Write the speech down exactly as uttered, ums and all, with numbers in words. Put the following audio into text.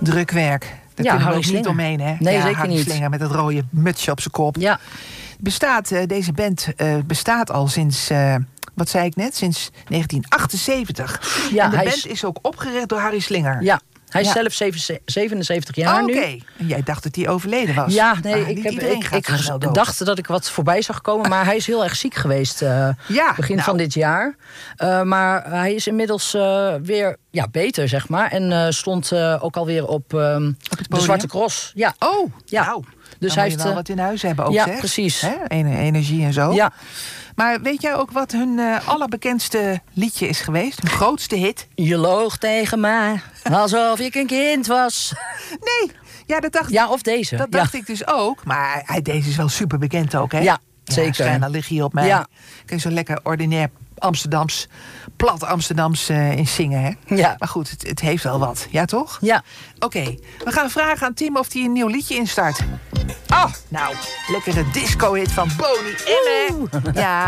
Drukwerk. Daar Ja, kunnen we Harry ook niet Slinger. omheen, hè? Nee, ja, zeker Harry niet. Slinger met dat rode mutsje op zijn kop. Ja. Bestaat, uh, deze band uh, bestaat al sinds, uh, wat zei ik net, sinds negentien achtenzeventig. Ja, en de hij band is... is ook opgericht door Harry Slinger. Ja, hij is Ja. zelf zevenenzeventig jaar oh, nu. Oké, okay. En jij dacht dat hij overleden was. Ja, nee, maar ik, niet heb, iedereen ik, gaat ik zo snel dood. dacht dat ik wat voorbij zag komen, maar hij is heel erg ziek geweest uh, ja, begin nou. van dit jaar. Uh, maar hij is inmiddels uh, weer ja, beter, zeg maar. En uh, stond uh, ook alweer op, um, op het de Zwarte Cross. Ja. Oh, ja. nou. Dus dan hij moet je heeft wel wat in huis hebben ook, ja, zeg. precies. Hè? Energie en zo. Ja. Maar weet jij ook wat hun uh, allerbekendste liedje is geweest? Hun grootste hit? Je loog tegen mij, alsof ik een kind was. Nee, ja, dat dacht, ja, of deze. dat dacht ja. ik dus ook. Maar hij, deze is wel super bekend ook, hè? Ja, zeker. Ja, dan lig je hier op mij. Ja. Kun je zo lekker ordinair Amsterdams, plat Amsterdams uh, in zingen, hè? Ja. Maar goed, het, het heeft wel wat. Ja, toch? Ja. Oké, okay. We gaan vragen aan Tim of hij een nieuw liedje instart. Oh, nou, lekkere disco-hit van Boney M. Ja.